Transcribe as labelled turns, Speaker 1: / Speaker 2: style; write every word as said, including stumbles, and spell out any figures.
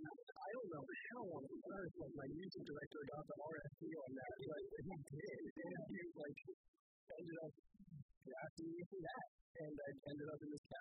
Speaker 1: I don't know how on earth like my music director got the R F P on that, but he did, and he like ended up drafting me for that, and I ended up in this